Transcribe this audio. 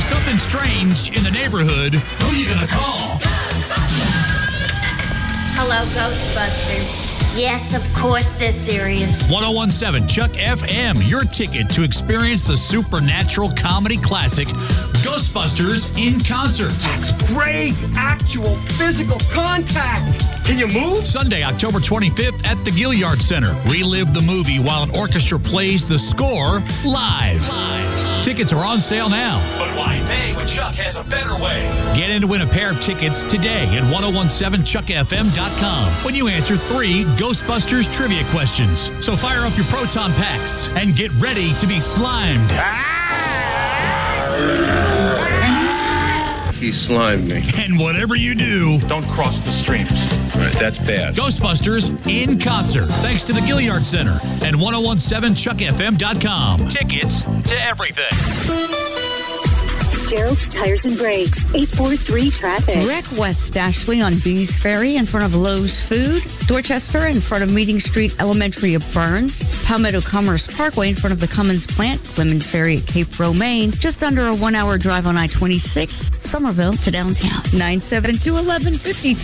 there's something strange in the neighborhood, who are you going to call? Hello, Ghostbusters. Yes, of course they're serious. 1017 Chuck FM, your ticket to experience the supernatural comedy classic Ghostbusters in concert. That's great. Actual physical contact. Can you move? Sunday, October 25th at the Gilliard Center. Relive the movie while an orchestra plays the score live. Tickets are on sale now. But why pay when Chuck has a better way? Get in to win a pair of tickets today at 1017chuckfm.com when you answer 3 Ghostbusters trivia questions. So fire up your proton packs and get ready to be slimed. He slimed me. And whatever you do, don't cross the streams. Right, that's bad. Ghostbusters in concert. Thanks to the Gilliard Center and 1017chuckfm.com. Tickets to everything. Gerald's Tires and Brakes, 843 traffic. Wreck West Ashley on Bees Ferry in front of Lowe's Food. Dorchester in front of Meeting Street Elementary of Burns. Palmetto Commerce Parkway in front of the Cummins plant. Clemens Ferry at Cape Romaine. Just under a 1-hour drive on I-26. Somerville to downtown. 972-1152.